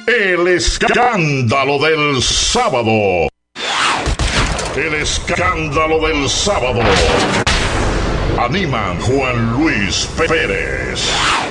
El escándalo del sábado. El escándalo del sábado. Animan Juan Luis Pérez.